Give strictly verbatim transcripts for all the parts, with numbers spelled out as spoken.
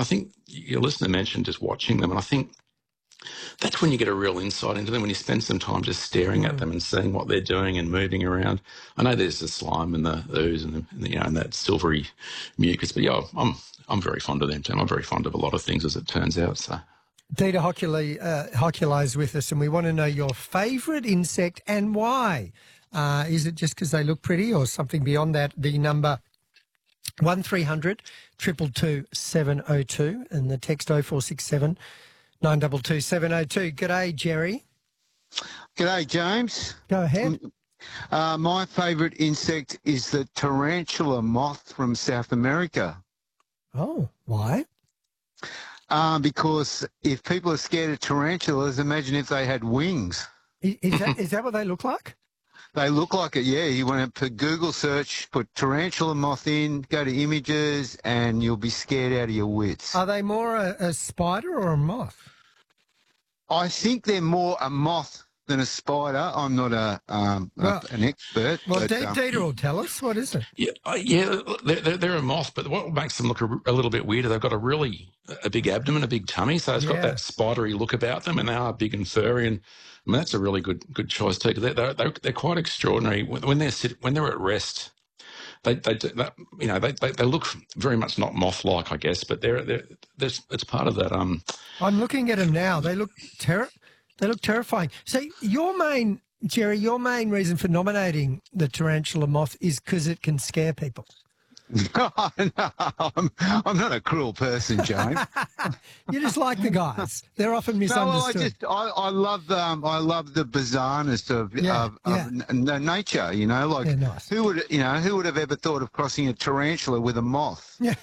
I think your listener mentioned just watching them, and I think that's when you get a real insight into them, when you spend some time just staring mm. at them and seeing what they're doing and moving around. I know there's the slime and the ooze and, the, and the, you know, and that silvery mucus, but yeah, I'm I'm very fond of them too. I'm very fond of a lot of things, as it turns out. So, Dita Hoculi, uh, Hoculi is with us, and we want to know your favourite insect and why. Uh, is it just because they look pretty, or something beyond that? The number one three hundred two two two seven oh two and the text oh four six seven nine two two seven oh two. G'day, Jerry. G'day, James. Go ahead. Uh, my favourite insect is the tarantula moth from South America. Oh, why? Uh, because if people are scared of tarantulas, imagine if they had wings. Is, is, that, is that what they look like? They look like it, yeah. You want to put Google search, put tarantula moth in, go to images, and you'll be scared out of your wits. Are they more a, a spider or a moth? I think they're more a moth than a spider. I'm not a, um, well, a an expert. Well, but, D- um, Dita will tell us. What is it? Yeah, uh, yeah, they're, they're, they're a moth, but what makes them look a, a little bit weirder, they've got a really a big abdomen, a big tummy, so it's yeah. got that spidery look about them, and they are big and furry. And I mean, that's a really good good choice too. They're, they're, they're, they're quite extraordinary when they're sit, when they're at rest. They, they, they you know, they, they, they look very much not moth-like, I guess, but they're, they're, they're it's part of that. Um, I'm looking at them now. They look ter- They look terrifying. So your main, Jerry, your main reason for nominating the tarantula moth is because it can scare people. No, no, I'm, I'm not a cruel person, James. You just like the guys. They're often misunderstood. No, I just I, I love um I love the bizarreness of yeah, of, yeah. of n- nature. You know, like yeah, nice. who would you know who would have ever thought of crossing a tarantula with a moth? Yeah.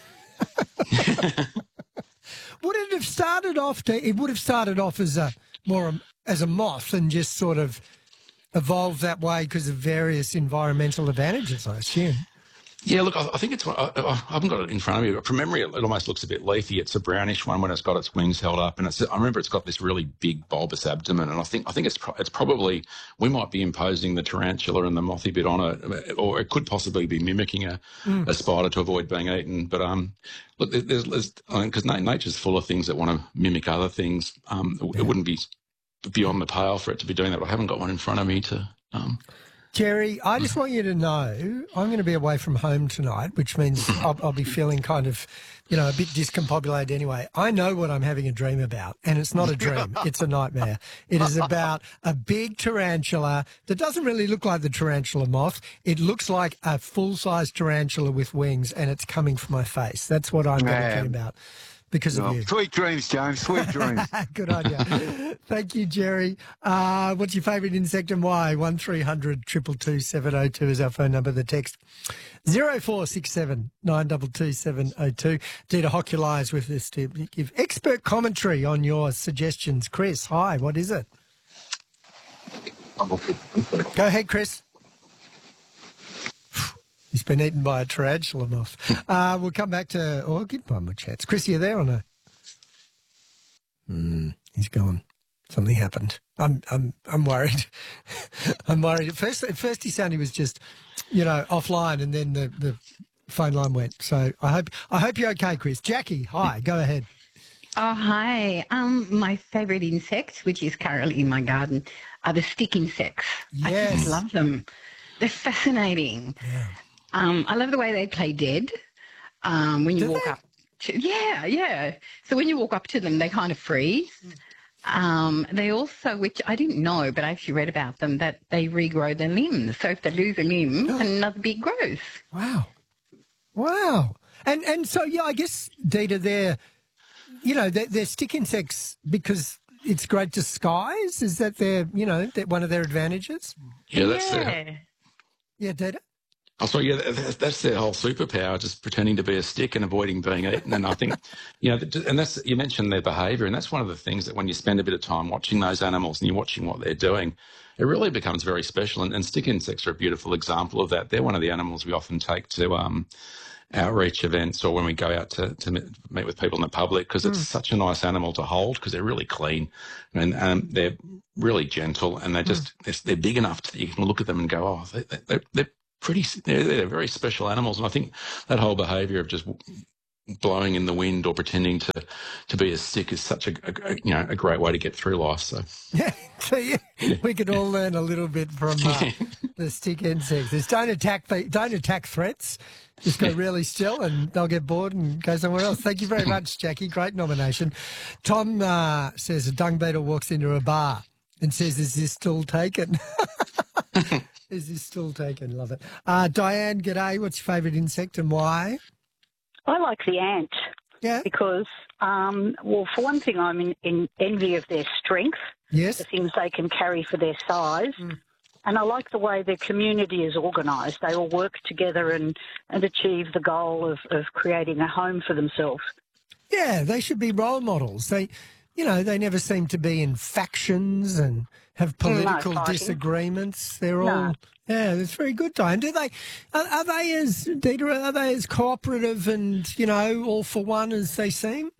Would it have started off? To, it would have started off as a more as a moth and just sort of evolved that way because of various environmental advantages, I assume. Yeah, look, I, I think it's. I, I haven't got it in front of me, but from memory, it, it almost looks a bit leafy. It's a brownish one when it's got its wings held up, and it's. I remember it's got this really big bulbous abdomen, and I think I think it's pro- it's probably we might be imposing the tarantula and the mothy bit on it, or it could possibly be mimicking a, mm. a spider to avoid being eaten. But um, look, there's because I mean, nature's full of things that want to mimic other things. Um, yeah. It wouldn't be beyond the pale for it to be doing that. I haven't got one in front of me to. Um, Jerry, I just want you to know I'm going to be away from home tonight, which means I'll, I'll be feeling kind of, you know, a bit discombobulated anyway. I know what I'm having a dream about, and it's not a dream. It's a nightmare. It is about a big tarantula that doesn't really look like the tarantula moth. It looks like a full-size tarantula with wings, and it's coming for my face. That's what I'm going to dream about. Because no, of you. Sweet dreams, James, sweet dreams. Good on you. Thank you, Jerry. Uh, what's your favourite insect and why? one three hundred two two two seven oh two is our phone number. The text zero four six seven nine two two seven oh two. Dita Hoculi is with us to give expert commentary on your suggestions. Chris, hi, what is it? Go ahead, Chris. He's been eaten by a tarantula moth. Uh, we'll come back to, oh, I'll give one more chance. Chris, are you there or no? Mm, he's gone. Something happened. I'm, I'm, I'm worried. I'm worried. At first, at first he sounded he was just, you know, offline, and then the, the phone line went. So I hope, I hope you're okay, Chris. Jackie, hi, go ahead. Oh, hi. Um, my favourite insect, which is currently in my garden, are the stick insects. Yes. I just love them. They're fascinating. Yeah. Um, I love the way they play dead. Um, when you Do walk they? up to, yeah, yeah. So when you walk up to them, they kind of freeze. Um, they also, which I didn't know, but I actually read about them, that they regrow their limbs. So if they lose a limb, another bit grows. Wow. Wow. And and so, yeah, I guess, Dita, they're, you know, they're, they're stick insects because it's great disguise? Is that their, you know, that one of their advantages? Yeah, that's yeah. their... Yeah, Dita? Oh, sorry, yeah, that's, that's their whole superpower, just pretending to be a stick and avoiding being eaten. And I think, you know, and that's, you mentioned their behaviour, and that's one of the things that when you spend a bit of time watching those animals and you're watching what they're doing, it really becomes very special. And, and stick insects are a beautiful example of that. They're one of the animals we often take to um, outreach events or when we go out to, to meet with people in the public, because it's mm. such a nice animal to hold because they're really clean and um, they're really gentle, and they're just, mm. they're, they're big enough that you can look at them and go, oh, they, they, they're, they're pretty, they're, they're very special animals. And I think that whole behaviour of just blowing in the wind or pretending to, to be a stick is such a, a you know a great way to get through life. So Yeah, so yeah, we could all learn a little bit from uh, the stick insects. Just don't attack the, don't attack threats. Just go really still, and they'll get bored and go somewhere else. Thank you very much, Jackie. Great nomination. Tom uh, says a dung beetle walks into a bar and says, "Is this still taken?" Is this still taken? Love it. Uh, Diane, g'day. What's your favourite insect and why? I like the ant. Yeah. Because, um, well, for one thing, I'm in, in envy of their strength, Yes. the things they can carry for their size. Mm. And I like the way their community is organised. They all work together and, and achieve the goal of, of creating a home for themselves. Yeah, they should be role models. They, you know, they never seem to be in factions and have political fighting. disagreements. They're No. all, yeah, that's very good, Diane. Do they, are, are they as, Deidre, are they as cooperative and, you know, all for one as they seem?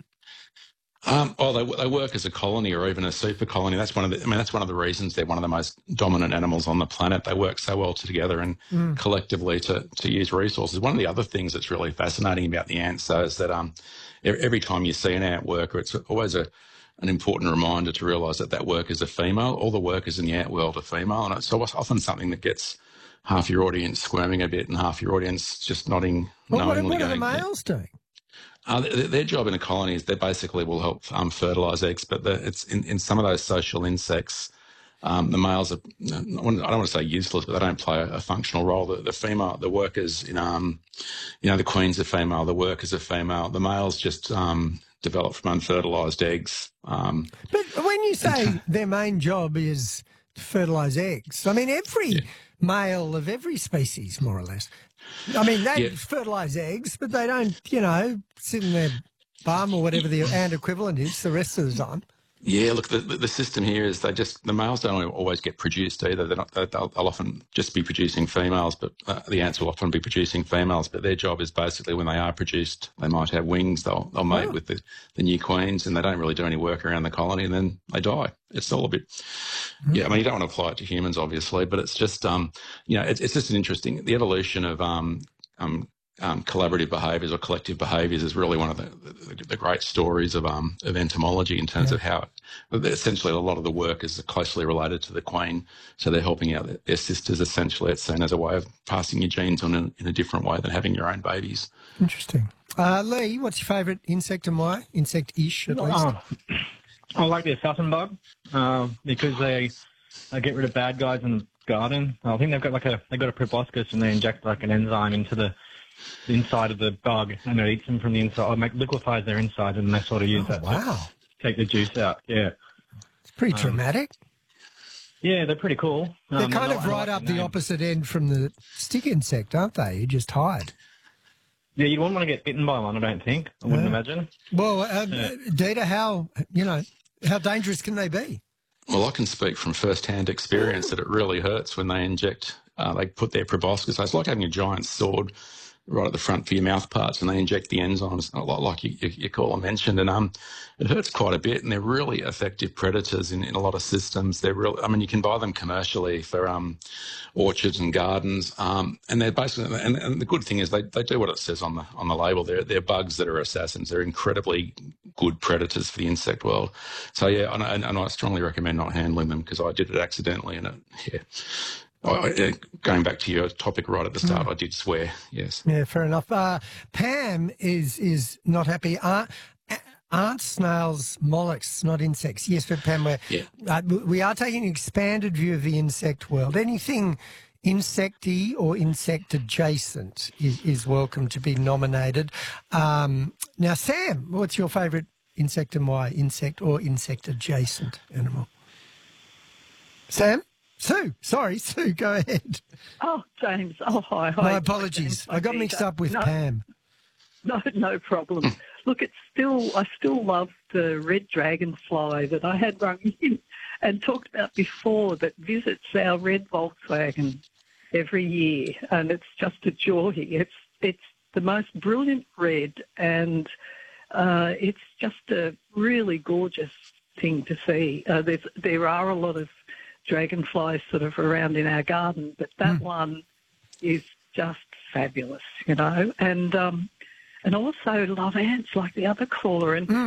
Um, oh, they, they work as a colony or even a super colony. That's one of the. I mean, that's one of the reasons they're one of the most dominant animals on the planet. They work so well together and Mm. collectively to, to use resources. One of the other things that's really fascinating about the ants, though, is that um, e- every time you see an ant worker, it's always a an important reminder to realise that that worker is a female. All the workers in the ant world are female, and it's often something that gets half your audience squirming a bit and half your audience just nodding Well, what, knowingly. what are the going, males doing? Uh, their, their job in a colony is they basically will help um, fertilise eggs, but the, it's in, in some of those social insects, um, the males are, I don't want to say useless, but they don't play a, a functional role. The, the female, the workers in, um, you know, the queens are female, the workers are female, the males just um, develop from unfertilised eggs. Um, But when you say their main job is to fertilise eggs, I mean, every Yeah. male of every species, more or less. I mean, they Yeah. fertilise eggs, but they don't, you know, sit in their bum or whatever the ant equivalent is the rest of the time. Yeah, look, the, the system here is they just, the males don't always get produced either. They're not, they'll, they'll often just be producing females, but uh, the ants will often be producing females. But their job is basically when they are produced, they might have wings, they'll, they'll mate Oh. with the, the new queens, and they don't really do any work around the colony, and then they die. It's all a bit, yeah, I mean, you don't want to apply it to humans, obviously, but it's just, um, you know, it's, it's just an interesting, the evolution of um, um, Um, collaborative behaviours or collective behaviours is really one of the, the, the great stories of um, of entomology in terms Yeah. of how it, essentially a lot of the work is closely related to the queen, so they're helping out their, their sisters. Essentially, it's seen as a way of passing your genes on in, in a different way than having your own babies. Interesting. Uh, Lee, what's your favourite insect and why? Insect-ish, at least. Oh, I like the assassin bug uh, because they they get rid of bad guys in the garden. I think they've got like a they got a proboscis and they inject like an enzyme into the the inside of the bug and it eats them from the inside, or make, liquefies their inside, and they sort of use Oh, that wow. to take the juice out. Yeah, It's pretty Um, dramatic. yeah, they're pretty cool. They're Um, kind I of like- I right like up the name. opposite end from the stick insect, aren't they? You just hide. Yeah, you wouldn't want to get bitten by one, I don't think. I wouldn't Yeah. imagine. Well, um, Yeah. Dita, how, you know, how dangerous can they be? Well, I can speak from first-hand experience that it really hurts when they inject. Uh, they put their proboscis. It's like having a giant sword right at the front for your mouth parts, and they inject the enzymes, like like you, you, you call them mentioned, and um, it hurts quite a bit. And they're really effective predators in, in a lot of systems. They're real. I mean, you can buy them commercially for um, orchards and gardens, um, and they're basically. And, and the good thing is they, they do what it says on the on the label. They're they're bugs that are assassins. They're incredibly good predators for the insect world. So yeah, and, and, and I strongly recommend not handling them because I did it accidentally, and it yeah. I, I- going back to your topic right at the start, I did swear, yes. Yeah, fair enough. Uh, Pam is is not happy. Uh, aren't snails mollusks, not insects? Yes, but Pam, we're, Yeah. uh, we are taking an expanded view of the insect world. Anything insecty or insect adjacent is, is welcome to be nominated. Um, now, Sam, what's your favourite insect and why? Insect or insect adjacent animal? Sam? Sue, sorry, Sue, go ahead. Oh, James. Oh, hi. hi. My apologies. I got mixed up with no, Pam. No, no problem. Look, it's still, I still love the red dragonfly that I had rung in and talked about before that visits our red Volkswagen every year, and it's just a joy. It's it's the most brilliant red, and uh, it's just a really gorgeous thing to see. Uh, there's, there are a lot of dragonflies sort of around in our garden, but that Mm. one is just fabulous, you know. And um, and also love ants like the other caller. And